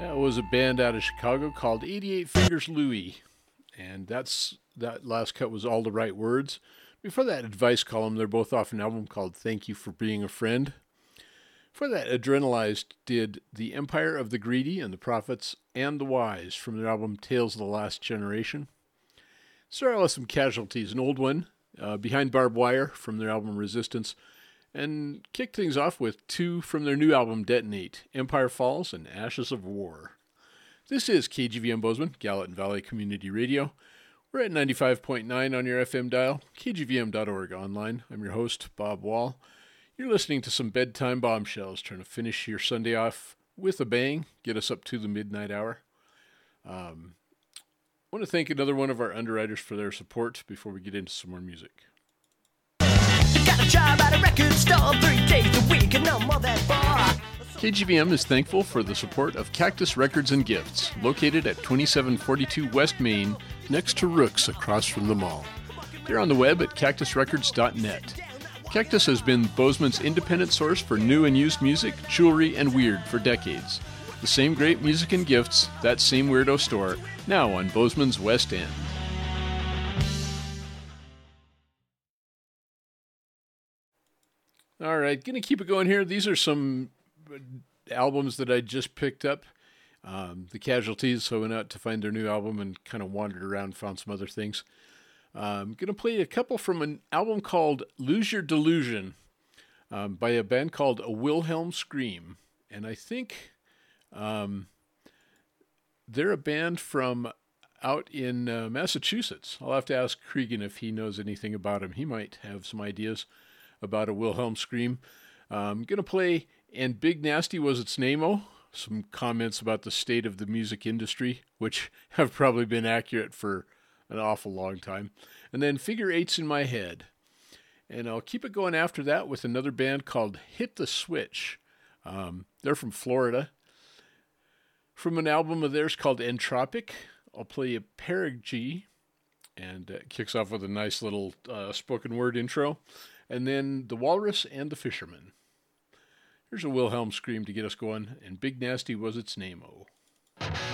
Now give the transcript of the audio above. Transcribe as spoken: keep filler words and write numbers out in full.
That was a band out of Chicago called eighty-eight Fingers Louie. And that's that last cut was All the Right Words. Before that, Advice Column, they're both off an album called Thank You for Being a Friend. Before that, Adrenalized did The Empire of the Greedy and the Prophets and the Wise from their album Tales of the Last Generation. Started with some Casualties, an old one, uh, Behind Barbed Wire from their album Resistance, and kicked things off with two from their new album Detonate, Empire Falls and Ashes of War. This is K G V M Bozeman, Gallatin Valley Community Radio. We're at ninety-five point nine on your F M dial, K G V M dot org online. I'm your host, Bob Wall. You're listening to some bedtime bombshells, trying to finish your Sunday off with a bang, get us up to the midnight hour. Um, I want to thank another one of our underwriters for their support before we get into some more music. Got a job at a record store three days a week and no more than four. K G V M is thankful for the support of Cactus Records and Gifts, located at twenty-seven forty-two West Main, next to Rook's across from the mall. They're on the web at cactus records dot net. Cactus has been Bozeman's independent source for new and used music, jewelry, and weird for decades. The same great music and gifts, that same weirdo store, now on Bozeman's West End. All right, going to keep it going here. These are some albums that I just picked up. Um, the Casualties, so I went out to find their new album and kind of wandered around, found some other things. I'm going to play a couple from an album called Lose Your Delusion um, by a band called A Wilhelm Scream. And I think um, they're a band from out in uh, Massachusetts. I'll have to ask Cregan if he knows anything about them. He might have some ideas about A Wilhelm Scream. I'm going to play And Big Nasty Was Its Name-O. Some comments about the state of the music industry, which have probably been accurate for an awful long time. And then Figure Eight's in My Head. And I'll keep it going after that with another band called Hit the Switch. Um, they're from Florida. From an album of theirs called Entropic, I'll play a Perigee. And it kicks off with a nice little uh, spoken word intro. And then The Walrus and the Fisherman. Here's a Wilhelm Scream to get us going. And Big Nasty Was Its Name-O.